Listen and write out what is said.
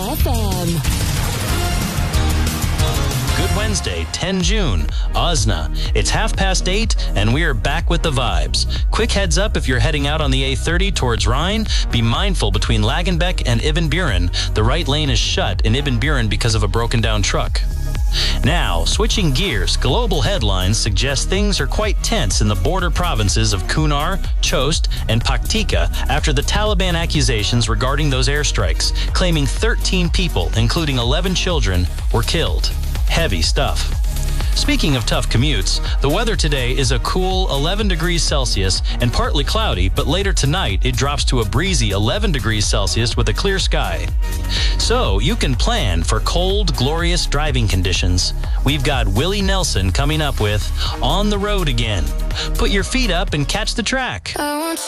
FM. Good Wednesday, 10 June, Osna. It's 8:30, and we are back with the vibes. Quick heads up if you're heading out on the A30 towards Rhine. Be mindful between Lagenbeck and Ibn Buren. The right lane is shut in Ibn Buren because of a broken down truck. Now, switching gears, global headlines suggest things are quite tense in the border provinces of Kunar, Chost, and Paktika after the Taliban accusations regarding those airstrikes, claiming 13 people, including 11 children, were killed. Heavy stuff. Speaking of tough commutes, the weather today is a cool 11 degrees Celsius and partly cloudy, but later tonight it drops to a breezy 11 degrees Celsius with a clear sky. So you can plan for cold, glorious driving conditions. We've got Willie Nelson coming up with On the Road Again. Put your feet up and catch the track.